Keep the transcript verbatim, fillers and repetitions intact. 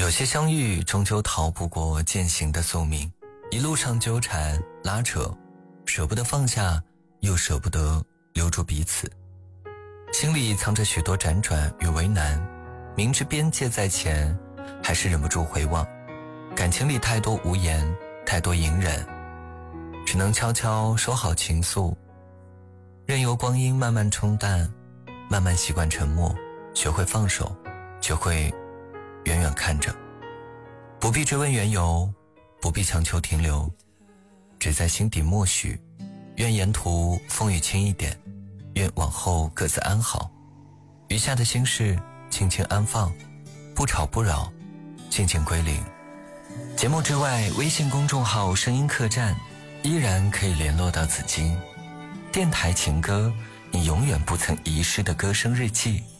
有些相遇终究逃不过渐行的宿命，一路上纠缠拉扯，舍不得放下，又舍不得留住彼此，心里藏着许多辗转与为难，明知边界在前，还是忍不住回望。感情里太多无言，太多隐忍，只能悄悄收好情愫，任由光阴慢慢冲淡，慢慢习惯沉默，学会放手，学会远远看着，不必追问缘由，不必强求停留，只在心底默许，愿沿途风雨轻一点，愿往后各自安好，余下的心事轻轻安放，不吵不扰，静静归零。节目之外，微信公众号声音客栈依然可以联络到紫金。电台情歌，你永远不曾遗失的歌声日记。